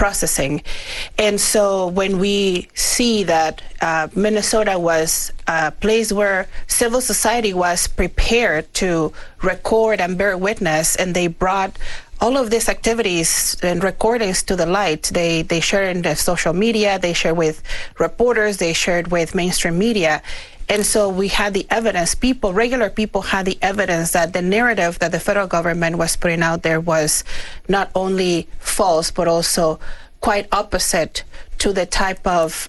processing. And so when we see that Minnesota was a place where civil society was prepared to record and bear witness, and they brought all of these activities and recordings to the light. They shared in the social media, they shared with reporters, they shared with mainstream media. And so we had the evidence, regular people had the evidence that the narrative that the federal government was putting out there was not only false, but also quite opposite to the type of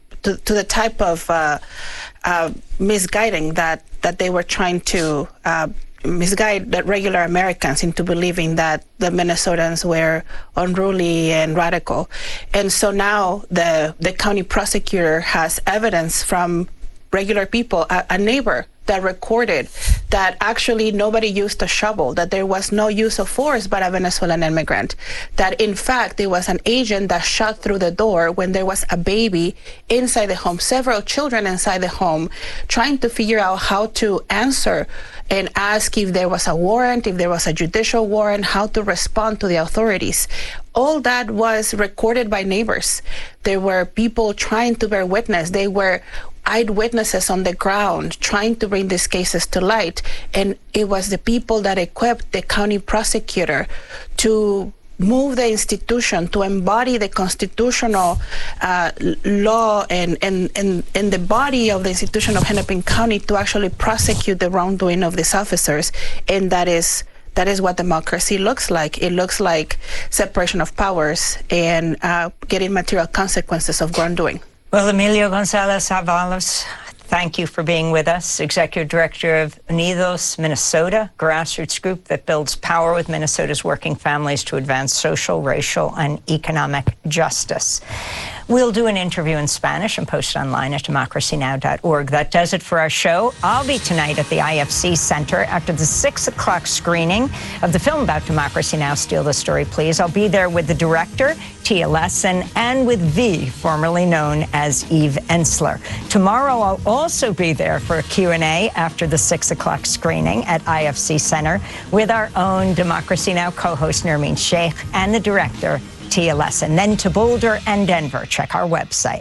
misguiding that they were trying to misguide the regular Americans into believing that the Minnesotans were unruly and radical. And so now the county prosecutor has evidence from regular people, a neighbor that recorded that actually nobody used a shovel, that there was no use of force by a Venezuelan immigrant, that in fact there was an agent that shot through the door when there was a baby inside the home, several children inside the home, trying to figure out how to answer and ask if there was a warrant, if there was a judicial warrant, how to respond to the authorities. All that was recorded by neighbors. There were people trying to bear witness. They were eyewitnesses on the ground trying to bring these cases to light. And it was the people that equipped the county prosecutor to move the institution, to embody the constitutional law and the body of the institution of Hennepin County to actually prosecute the wrongdoing of these officers. And that is what democracy looks like. It looks like separation of powers and getting material consequences of wrongdoing. Well, Emilio Gonzalez Avalos, thank you for being with us. Executive Director of Unidos Minnesota, grassroots group that builds power with Minnesota's working families to advance social, racial, and economic justice. We'll do an interview in Spanish and post it online at democracynow.org. That does it for our show. I'll be tonight at the IFC Center after the 6 o'clock screening of the film about Democracy Now! Steal the Story, Please. I'll be there with the director, Tia Lesson, and with V, formerly known as Eve Ensler. Tomorrow, I'll also be there for a Q&A after the 6 o'clock screening at IFC Center with our own Democracy Now! Co-host, Nermeen Sheikh, and the director, Tia Lesson. Then to Boulder and Denver. Check our website.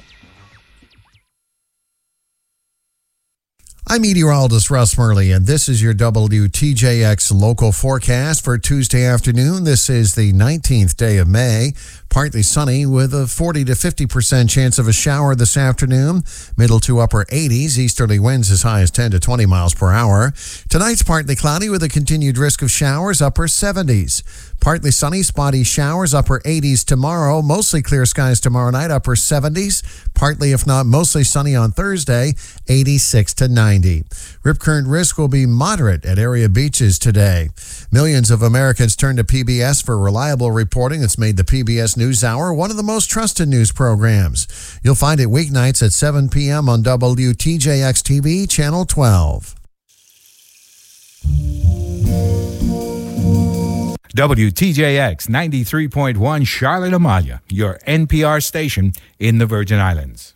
I'm meteorologist Russ Murley, and this is your WTJX local forecast for Tuesday afternoon. This is the 19th day of May. Partly sunny with a 40 to 50% chance of a shower this afternoon. Middle to upper 80s. Easterly winds as high as 10 to 20 miles per hour. Tonight's partly cloudy with a continued risk of showers, upper 70s. Partly sunny, spotty showers, upper 80s tomorrow. Mostly clear skies tomorrow night, upper 70s. Partly, if not mostly sunny on Thursday, 86 to 90. Rip current risk will be moderate at area beaches today. Millions of Americans turn to PBS for reliable reporting that's made the PBS NewsHour one of the most trusted news programs. You'll find it weeknights at 7 p.m. on WTJX TV, Channel 12. WTJX 93.1 Charlotte Amalia, your NPR station in the Virgin Islands.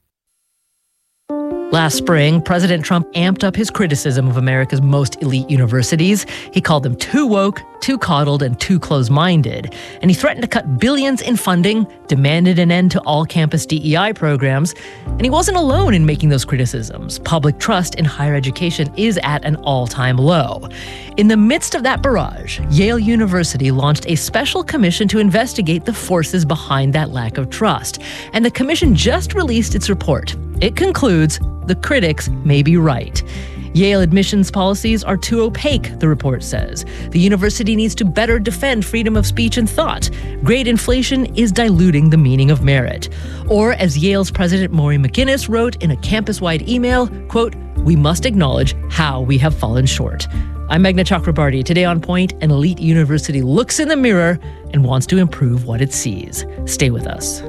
Last spring, President Trump amped up his criticism of America's most elite universities. He called them too woke, too coddled, and too close-minded. And he threatened to cut billions in funding, demanded an end to all campus DEI programs. And he wasn't alone in making those criticisms. Public trust in higher education is at an all-time low. In the midst of that barrage, Yale University launched a special commission to investigate the forces behind that lack of trust. And the commission just released its report. It concludes the critics may be right. Yale admissions policies are too opaque, the report says. The university needs to better defend freedom of speech and thought. Grade inflation is diluting the meaning of merit. Or, as Yale's president Maury McGinnis wrote in a campus-wide email, quote, "We must acknowledge how we have fallen short." I'm Meghna Chakrabarty. Today on Point, an elite university looks in the mirror and wants to improve what it sees. Stay with us.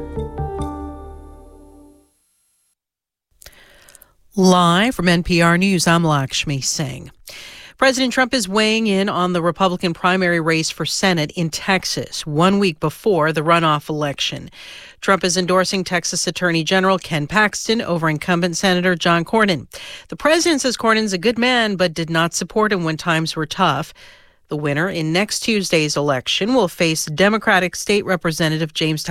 Live from NPR News, I'm Lakshmi Singh. President Trump is weighing in on the Republican primary race for Senate in Texas, 1 week before the runoff election. Trump is endorsing Texas Attorney General Ken Paxton over incumbent Senator John Cornyn. The president says Cornyn's a good man, but did not support him when times were tough. The winner in next Tuesday's election will face Democratic State Representative James